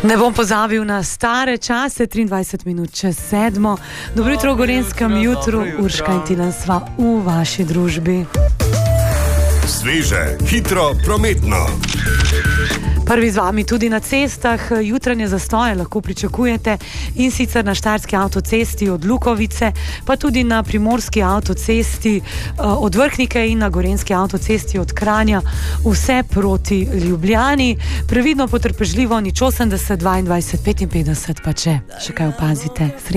Ne bom pozabil na stare čase, 23 minut čez 7. Dobro jutro v Gorenjskem jutru, Urška in Tilen sva v vaši družbi. Sveže, hitro, prometno. Prvi z vami tudi na cestah, jutranje zastoje lahko pričakujete in sicer na Štajerski avtocesti od Lukovice, pa tudi na Primorski avtocesti od Vrhnike in na Gorenjski avtocesti od Kranja, vse proti Ljubljani. Previdno, potrpežljivo, nič 80, 22, 55, pa če še kaj opazite.